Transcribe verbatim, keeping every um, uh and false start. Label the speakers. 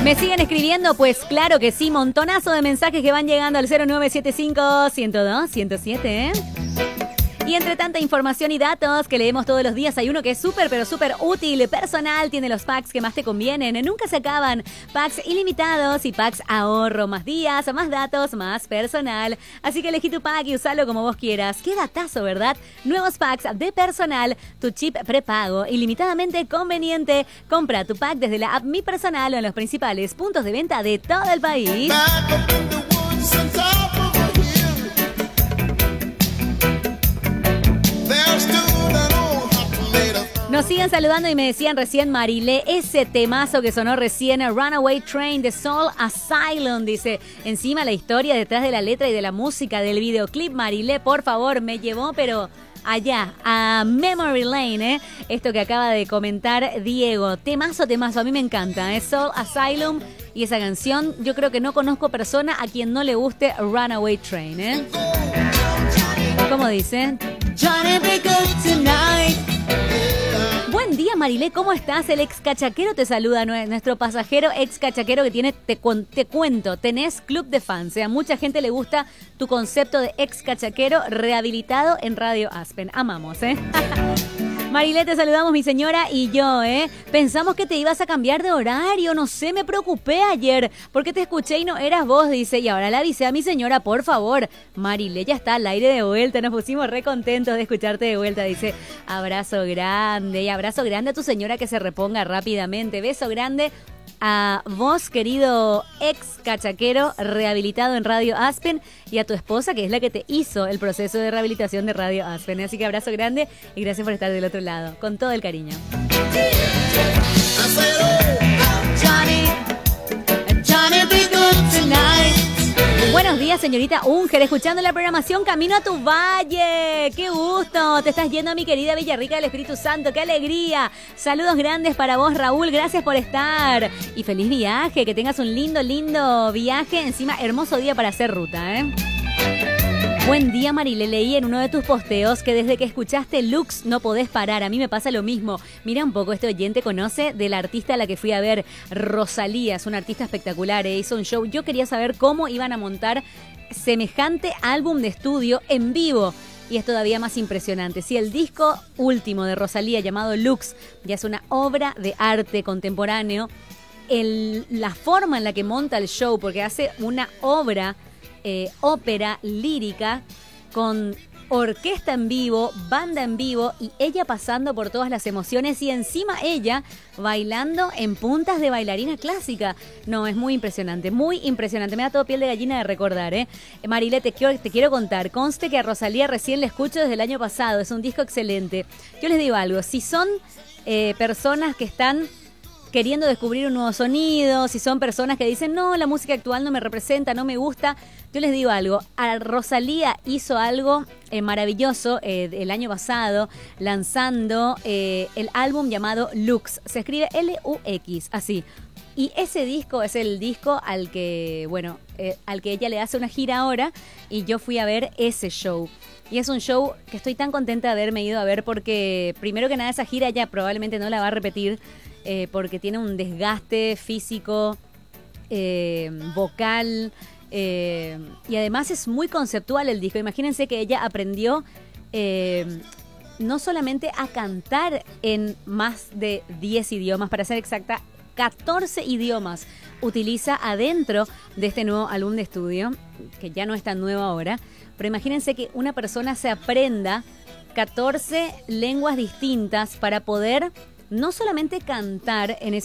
Speaker 1: ¿Me siguen escribiendo? Pues claro que sí, montonazo de mensajes que van llegando al cero nueve siete cinco, uno cero dos, uno cero siete, ¿eh? Y entre tanta información y datos que leemos todos los días, hay uno que es súper, pero súper útil, personal, tiene los packs que más te convienen, nunca se acaban, packs ilimitados y packs ahorro, más días, más datos, más personal. Así que elegí tu pack y usalo como vos quieras. Qué datazo, ¿verdad? Nuevos packs de personal, tu chip prepago, ilimitadamente conveniente. Compra tu pack desde la app Mi Personal o en los principales puntos de venta de todo el país. Nos siguen saludando y me decían recién, Marilé, ese temazo que sonó recién, Runaway Train de Soul Asylum, dice, encima la historia detrás de la letra y de la música del videoclip, Marilé, por favor, me llevó, pero allá, a Memory Lane, ¿eh? Esto que acaba de comentar Diego, temazo, temazo, a mí me encanta, ¿eh? Soul Asylum y esa canción, yo creo que no conozco persona a quien no le guste Runaway Train, ¿eh? ¿Cómo dice? Johnny be good tonight. Buen día, Marilé, ¿cómo estás? El ex cachaquero te saluda, nuestro pasajero ex cachaquero que tiene, te, te cuento, tenés club de fans, ¿eh? A mucha gente le gusta tu concepto de ex cachaquero rehabilitado en Radio Aspen. Amamos, ¿eh? Marilé, te saludamos mi señora y yo, ¿eh? Pensamos que te ibas a cambiar de horario, no sé, me preocupé ayer porque te escuché y no eras vos, dice, y ahora le avisé a mi señora, por favor. Marilé ya está al aire de vuelta, nos pusimos re contentos de escucharte de vuelta, dice, abrazo grande y abrazo grande a tu señora que se reponga rápidamente, beso grande a vos, querido ex cachaquero rehabilitado en Radio Aspen, y a tu esposa, que es la que te hizo el proceso de rehabilitación de Radio Aspen. Así que abrazo grande y gracias por estar del otro lado, con todo el cariño. Johnny, Johnny be good tonight. Buenos días, señorita Unger, escuchando la programación Camino a tu Valle. ¡Qué gusto! Te estás yendo a mi querida Villarrica del Espíritu Santo. ¡Qué alegría! Saludos grandes para vos, Raúl. Gracias por estar. Y feliz viaje. Que tengas un lindo, lindo viaje. Encima, hermoso día para hacer ruta, ¿eh? Buen día, Marilé. Leí en uno de tus posteos que desde que escuchaste Lux no podés parar. A mí me pasa lo mismo. Mira un poco, este oyente conoce de la artista a la que fui a ver, Rosalía. Es una artista espectacular, ¿eh? Hizo un show. Yo quería saber cómo iban a montar semejante álbum de estudio en vivo. Y es todavía más impresionante. Si el disco último de Rosalía, llamado Lux, ya es una obra de arte contemporáneo, el, la forma en la que monta el show, porque hace una obra... Eh, ópera lírica con orquesta en vivo, banda en vivo y ella pasando por todas las emociones y encima ella bailando en puntas de bailarina clásica. No, es muy impresionante, muy impresionante. Me da todo piel de gallina de recordar, ¿eh? Marilé, te quiero, te quiero contar. Conste que a Rosalía recién la escucho desde el año pasado. Es un disco excelente. Yo les digo algo. Si son eh, personas que están queriendo descubrir un nuevo sonido, si son personas que dicen, no, la música actual no me representa, no me gusta, yo les digo algo, a Rosalía hizo algo eh, maravilloso eh, el año pasado, lanzando eh, el álbum llamado Lux, se escribe L U X, así. Y ese disco es el disco al que, bueno, eh, al que ella le hace una gira ahora, y yo fui a ver ese show. Y es un show que estoy tan contenta de haberme ido a ver porque, primero que nada, esa gira ella probablemente no la va a repetir, Eh, porque tiene un desgaste físico, eh, vocal, eh, y además es muy conceptual el disco. Imagínense que ella aprendió eh, no solamente a cantar en más de diez idiomas, para ser exacta, catorce idiomas utiliza adentro de este nuevo álbum de estudio, que ya no es tan nuevo ahora, pero imagínense que una persona se aprenda catorce lenguas distintas para poder no solamente cantar en